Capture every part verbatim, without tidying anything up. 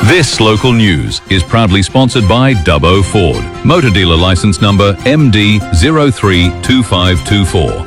This local news is proudly sponsored by Dubbo Ford. Motor dealer license number M D zero three two five two four.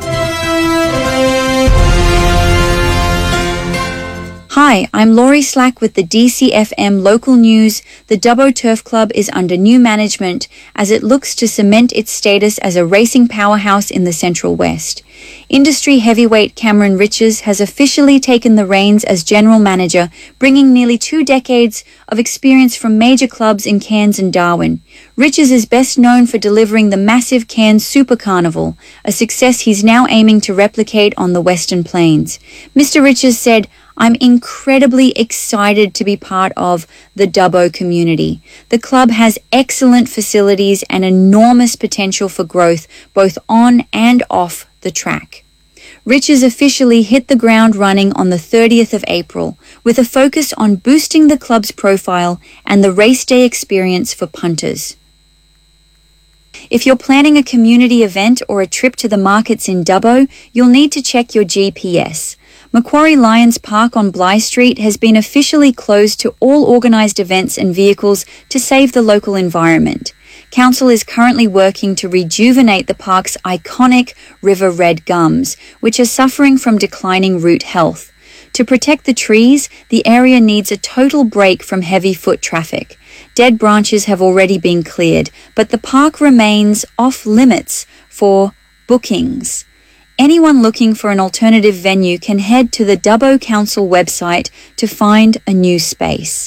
Hi, I'm Laurie Slack with the D C F M local news. The Dubbo Turf Club is under new management as it looks to cement its status as a racing powerhouse in the Central West. Industry heavyweight Cameron Riches has officially taken the reins as general manager, bringing nearly two decades of experience from major clubs in Cairns and Darwin. Riches is best known for delivering the massive Cairns Super Carnival, a success he's now aiming to replicate on the Western Plains. Mister Riches said, "I'm incredibly excited to be part of the Dubbo community. The club has excellent facilities and enormous potential for growth, both on and off the track." Riches officially hit the ground running on the thirtieth of April, with a focus on boosting the club's profile and the race day experience for punters. If you're planning a community event or a trip to the markets in Dubbo, you'll need to check your G P S. Macquarie Lions Park on Bligh Street has been officially closed to all organised events and vehicles to save the local environment. Council is currently working to rejuvenate the park's iconic river red gums, which are suffering from declining root health. To protect the trees, the area needs a total break from heavy foot traffic. Dead branches have already been cleared, but the park remains off limits for bookings. Anyone looking for an alternative venue can head to the Dubbo Council website to find a new space.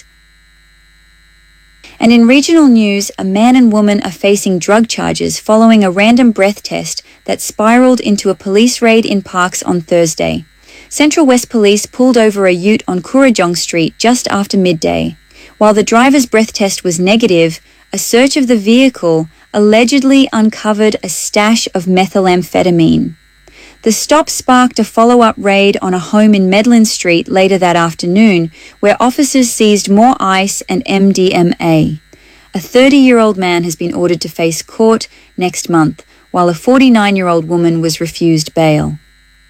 And in regional news, a man and woman are facing drug charges following a random breath test that spiraled into a police raid in Parkes on Thursday. Central West Police pulled over a ute on Kurrajong Street just after midday. While the driver's breath test was negative, a search of the vehicle allegedly uncovered a stash of methamphetamine. The stop sparked a follow-up raid on a home in Medlin Street later that afternoon, where officers seized more ice and M D M A. A thirty-year-old man has been ordered to face court next month, while a forty-nine-year-old woman was refused bail.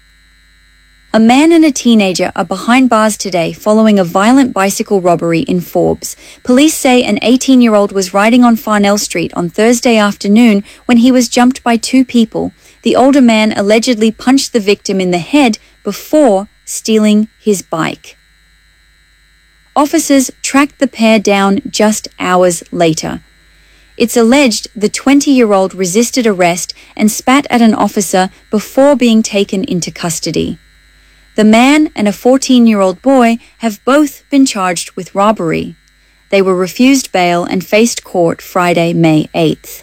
A man and a teenager are behind bars today following a violent bicycle robbery in Forbes. Police say an eighteen-year-old was riding on Farnell Street on Thursday afternoon when he was jumped by two people. The older man allegedly punched the victim in the head before stealing his bike. Officers tracked the pair down just hours later. It's alleged the twenty-year-old resisted arrest and spat at an officer before being taken into custody. The man and a fourteen-year-old boy have both been charged with robbery. They were refused bail and faced court Friday, May eighth.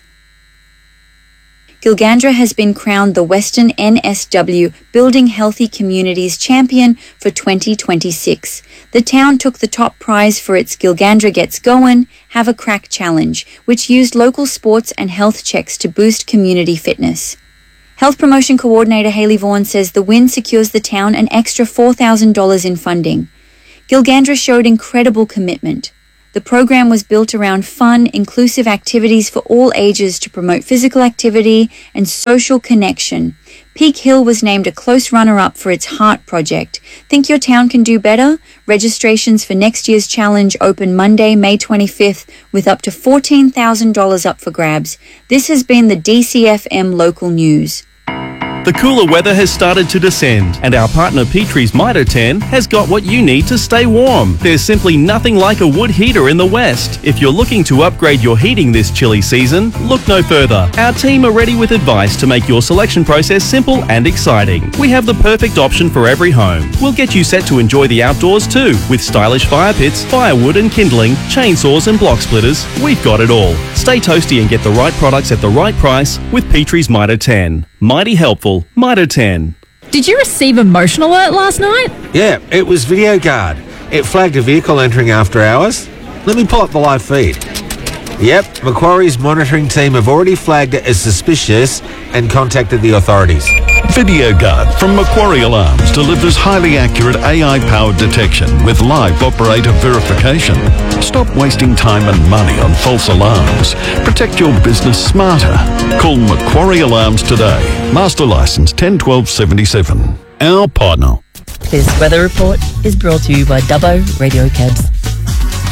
Gilgandra has been crowned the Western N S W Building Healthy Communities Champion for twenty twenty-six. The town took the top prize for its Gilgandra Gets Goin', Have a Crack Challenge, which used local sports and health checks to boost community fitness. Health Promotion Coordinator Hayley Vaughan says the win secures the town an extra four thousand dollars in funding. Gilgandra showed incredible commitment. The program was built around fun, inclusive activities for all ages to promote physical activity and social connection. Peak Hill was named a close runner-up for its Heart Project. Think your town can do better? Registrations for next year's challenge open Monday, May twenty-fifth, with up to fourteen thousand dollars up for grabs. This has been the D C F M Local News. The cooler weather has started to descend, and our partner Petrie's Mitre ten has got what you need to stay warm. There's simply nothing like a wood heater in the West. If you're looking to upgrade your heating this chilly season, look no further. Our team are ready with advice to make your selection process simple and exciting. We have the perfect option for every home. We'll get you set to enjoy the outdoors too, with stylish fire pits, firewood and kindling, chainsaws and block splitters. We've got it all. Stay toasty and get the right products at the right price with Petrie's Mitre ten. Mighty helpful. Mitre ten. Did you receive a motion alert last night? Yeah, it was Video Guard. It flagged a vehicle entering after hours. Let me pull up the live feed. Yep, Macquarie's monitoring team have already flagged it as suspicious and contacted the authorities. Video Guard from Macquarie Alarms delivers highly accurate A I-powered detection with live operator verification. Stop wasting time and money on false alarms. Protect your business smarter. Call Macquarie Alarms today. Master Licence ten twelve seventy-seven. Our partner. This weather report is brought to you by Dubbo Radio Cabs.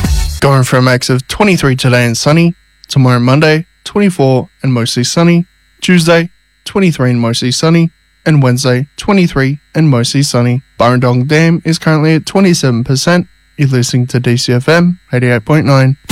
Going for a max of twenty-three today and sunny. Tomorrow Monday, twenty-four and mostly sunny. Tuesday, twenty-three and mostly sunny. And Wednesday, twenty-three and mostly sunny. Burrendong Dam is currently at twenty-seven percent. You're listening to D C F M eighty-eight point nine.